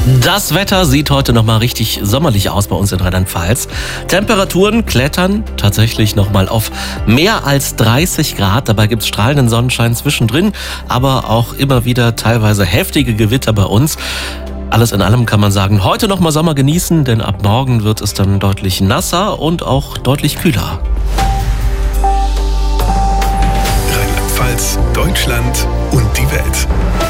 Das Wetter sieht heute nochmal richtig sommerlich aus bei uns in Rheinland-Pfalz. Temperaturen klettern tatsächlich nochmal auf mehr als 30 Grad. Dabei gibt es strahlenden Sonnenschein zwischendrin, aber auch immer wieder teilweise heftige Gewitter bei uns. Alles in allem kann man sagen, heute nochmal Sommer genießen, denn ab morgen wird es dann deutlich nasser und auch deutlich kühler. Rheinland-Pfalz, Deutschland und die Welt.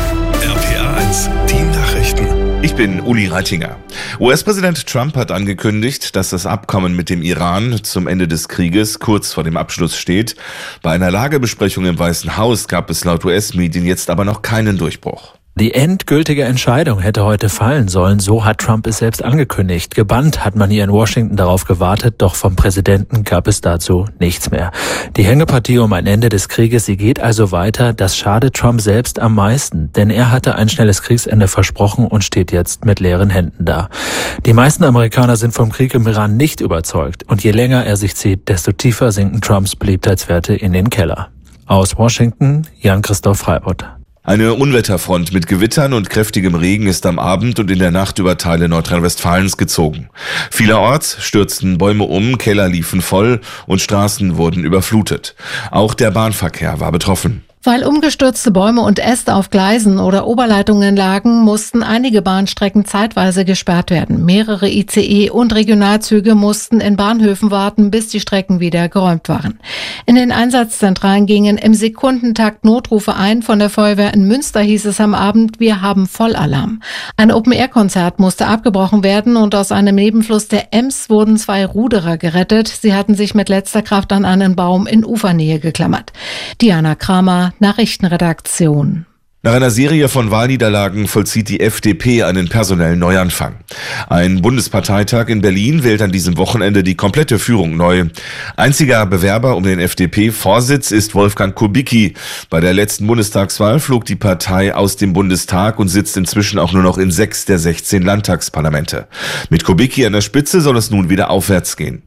RPA1, die Nachrichten. Ich bin Uli Reitinger. US-Präsident Trump hat angekündigt, dass das Abkommen mit dem Iran zum Ende des Krieges kurz vor dem Abschluss steht. Bei einer Lagebesprechung im Weißen Haus gab es laut US-Medien jetzt aber noch keinen Durchbruch. Die endgültige Entscheidung hätte heute fallen sollen, so hat Trump es selbst angekündigt. Gebannt hat man hier in Washington darauf gewartet, doch vom Präsidenten gab es dazu nichts mehr. Die Hängepartie um ein Ende des Krieges, sie geht also weiter. Das schadet Trump selbst am meisten, denn er hatte ein schnelles Kriegsende versprochen und steht jetzt mit leeren Händen da. Die meisten Amerikaner sind vom Krieg im Iran nicht überzeugt und je länger er sich zieht, desto tiefer sinken Trumps Beliebtheitswerte in den Keller. Aus Washington, Jan-Christoph Freibott. Eine Unwetterfront mit Gewittern und kräftigem Regen ist am Abend und in der Nacht über Teile Nordrhein-Westfalens gezogen. Vielerorts stürzten Bäume um, Keller liefen voll und Straßen wurden überflutet. Auch der Bahnverkehr war betroffen. Weil umgestürzte Bäume und Äste auf Gleisen oder Oberleitungen lagen, mussten einige Bahnstrecken zeitweise gesperrt werden. Mehrere ICE und Regionalzüge mussten in Bahnhöfen warten, bis die Strecken wieder geräumt waren. In den Einsatzzentralen gingen im Sekundentakt Notrufe ein. Von der Feuerwehr in Münster hieß es am Abend, wir haben Vollalarm. Ein Open-Air-Konzert musste abgebrochen werden und aus einem Nebenfluss der Ems wurden 2 Ruderer gerettet. Sie hatten sich mit letzter Kraft an einen Baum in Ufernähe geklammert. Diana Kramer, Nachrichtenredaktion. Nach einer Serie von Wahlniederlagen vollzieht die FDP einen personellen Neuanfang. Ein Bundesparteitag in Berlin wählt an diesem Wochenende die komplette Führung neu. Einziger Bewerber um den FDP-Vorsitz ist Wolfgang Kubicki. Bei der letzten Bundestagswahl flog die Partei aus dem Bundestag und sitzt inzwischen auch nur noch in 6 der 16 Landtagsparlamente. Mit Kubicki an der Spitze soll es nun wieder aufwärts gehen.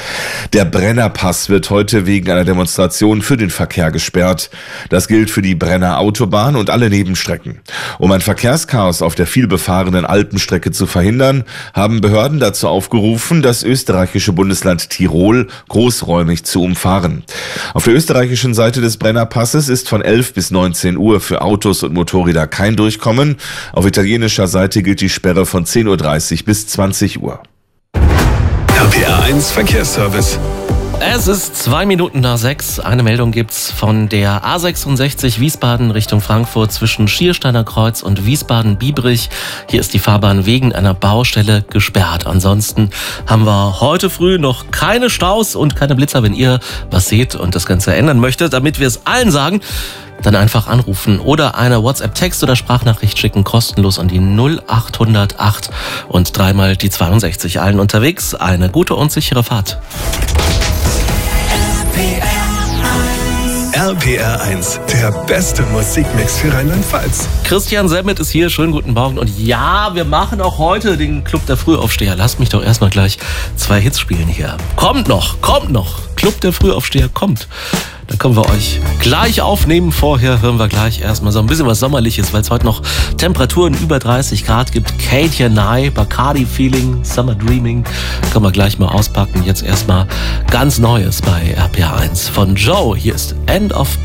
Der Brennerpass wird heute wegen einer Demonstration für den Verkehr gesperrt. Das gilt für die Brenner Autobahn und alle Nebenstrecken. Um ein Verkehrschaos auf der vielbefahrenen Alpenstrecke zu verhindern, haben Behörden dazu aufgerufen, das österreichische Bundesland Tirol großräumig zu umfahren. Auf der österreichischen Seite des Brennerpasses ist von 11 bis 19 Uhr für Autos und Motorräder kein Durchkommen. Auf italienischer Seite gilt die Sperre von 10.30 Uhr bis 20 Uhr. RPA1 Verkehrsservice. Es ist 2 Minuten nach 6. Eine Meldung gibt's von der A66 Wiesbaden Richtung Frankfurt zwischen Schiersteiner Kreuz und Wiesbaden-Biebrich. Hier ist die Fahrbahn wegen einer Baustelle gesperrt. Ansonsten haben wir heute früh noch keine Staus und keine Blitzer. Wenn ihr was seht und das Ganze ändern möchtet, damit wir es allen sagen, dann einfach anrufen oder eine WhatsApp-Text- oder Sprachnachricht schicken, kostenlos an die 0808 und 3 die 62. Allen unterwegs eine gute und sichere Fahrt. RPR1, der beste Musikmix für Rheinland-Pfalz. Christian Semmet ist hier, schönen guten Morgen. Und ja, wir machen auch heute den Club der Frühaufsteher. Lasst mich doch erstmal gleich 2 Hits spielen hier. Kommt noch. Club der Frühaufsteher kommt. Dann können wir euch gleich aufnehmen. Vorher hören wir gleich erstmal so ein bisschen was Sommerliches, weil es heute noch Temperaturen über 30 Grad gibt. Katie Nye, Bacardi Feeling, Summer Dreaming. Können wir gleich mal auspacken. Jetzt erstmal ganz Neues bei RPA1 von Joe. Hier ist End of